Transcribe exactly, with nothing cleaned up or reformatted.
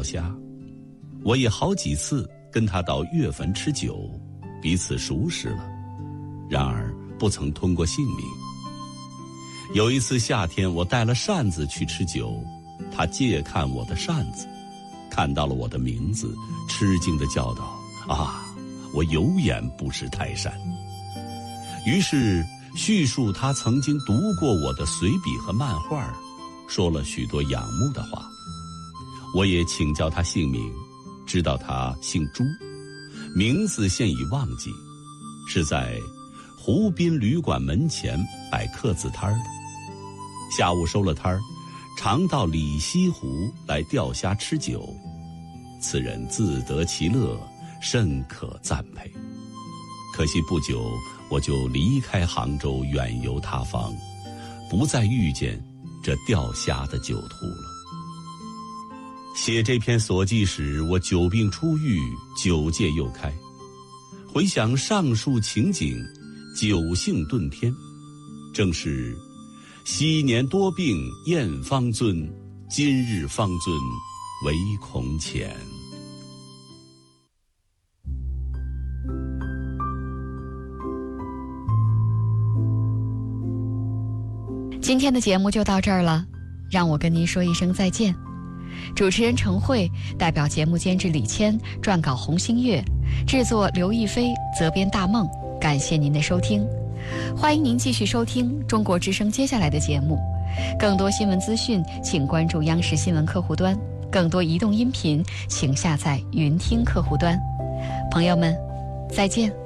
虾。我也好几次跟他到月坟吃酒，彼此熟识了，然而不曾通过姓名。有一次夏天，我带了扇子去吃酒，他借看我的扇子，看到了我的名字，吃惊地叫道：啊，我有眼不识泰山。于是叙述他曾经读过我的随笔和漫画，说了许多仰慕的话。我也请教他姓名，知道他姓朱，名字现已忘记，是在湖滨旅馆门前摆客字摊的。下午收了摊儿，常到李西湖来钓虾吃酒，此人自得其乐，甚可赞佩。可惜不久我就离开杭州，远游他方，不再遇见这钓虾的酒徒了。写这篇所记时，我久病初愈，酒戒又开，回想上述情景，酒兴顿天，正是昔年多病验方尊，今日方尊唯恐浅。 今天的节目就到这儿了，让我跟您说一声再见。主持人程慧，代表节目监制李谦，撰稿洪星月，制作刘亦菲，责编大梦。感谢您的收听，欢迎您继续收听中国之声接下来的节目。更多新闻资讯，请关注央视新闻客户端；更多移动音频，请下载云听客户端。朋友们，再见。